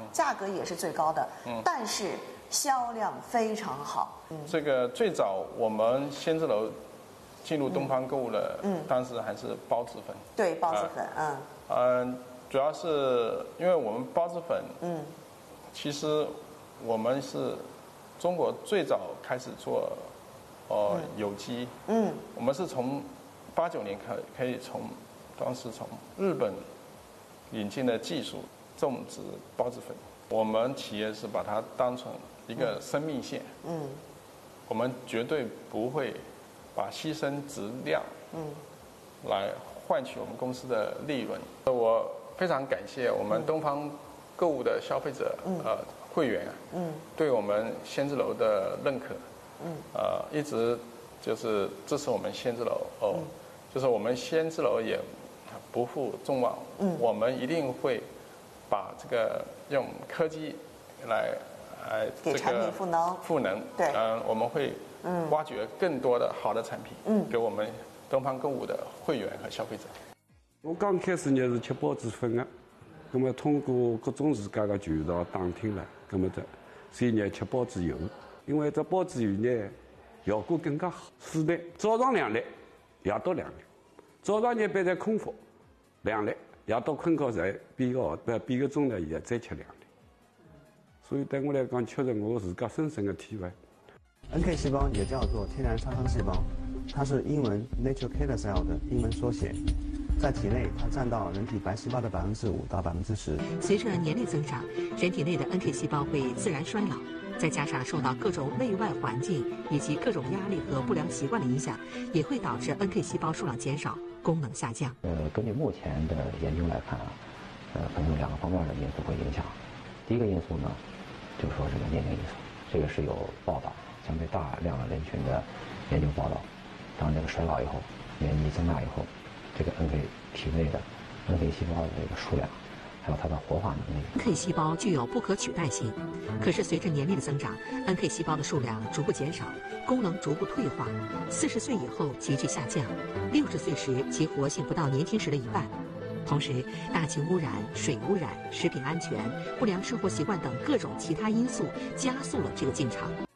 价格也是最高的，但是销量非常好。 这个最早我们仙芝楼进入东方购物的，当时还是孢子粉。 对，孢子粉， 主要是因为我们孢子粉，其实我们是中国最早开始做，有机，我们是从89年可以当时从日本引进的技术种植孢子粉，我们企业是把它当成一个生命线，我们绝对不会把牺牲质量，来换取我们公司的利润。我非常感谢我们东方购物的消费者，会员，对我们仙芝楼的认可，一直就是支持我们仙芝楼，就是我们仙芝楼也不负众望，我们一定会把这个用科技来给产品赋能，对， 我们会挖掘更多的好的产品，给我们东方购物的会员和消费者。 我刚开始呢是吃孢子粉的，那么通过各种自家的渠道打听了，那么所以呢吃孢子油，因为这孢子油呢效果更加好。4粒，早上2粒，夜到2粒。早上呢别在空腹2粒，夜到困觉才半个钟头以后再吃2粒。所以对我来讲，确实我自家深深的体会。 NK 细胞也叫做天然杀伤细胞，它是英文 Natural Killer Cell 的英文缩写。在体内，它占到人体白细胞的5%到10%。 随着年龄增长，人体内的 NK 细胞会自然衰老，再加上受到各种内外环境以及各种压力和不良习惯的影响，也会导致 NK 细胞数量减少，功能下降。 根据目前的研究来看可能有2个方面的因素会影响。第一个因素呢，就是说这个年龄因素，这个是有报道，相对大量的人群的研究报道。当这个衰老以后，年纪增大以后，这个 NK 体内的 NK 细胞的这个数量，还有它的活化能力。 NK 细胞具有不可取代性，可是随着年龄的增长 ，NK 细胞的数量逐步减少，功能逐步退化。40岁以后急剧下降，60岁时其活性不到年轻时的1半。同时，大气污染、水污染、食品安全、不良生活习惯等各种其他因素，加速了这个进程。